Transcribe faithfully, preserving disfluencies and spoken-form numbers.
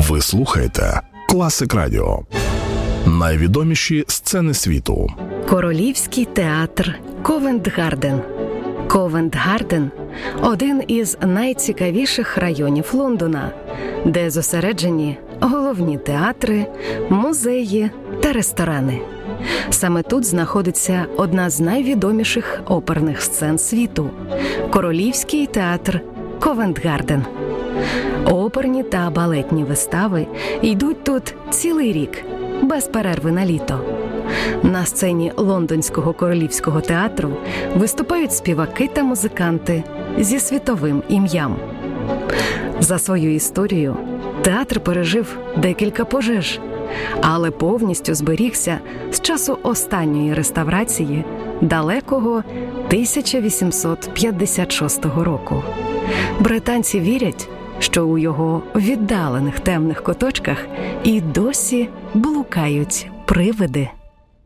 Ви слухаєте Класик Радіо. Найвідоміші сцени світу. Королівський театр Ковент-Гарден. Ковент-Гарден – один із найцікавіших районів Лондона, де зосереджені головні театри, музеї та ресторани. Саме тут знаходиться одна з найвідоміших оперних сцен світу – Королівський театр Ковент-Гарден. Оперні та балетні вистави йдуть тут цілий рік, без перерви на літо. На сцені Лондонського королівського театру виступають співаки та музиканти зі світовим ім'ям. За свою історію театр пережив декілька пожеж, але повністю зберігся з часу останньої реставрації далекого тисяча вісімсот п'ятдесят шостого року. Британці вірять, що у його віддалених темних куточках і досі блукають привиди.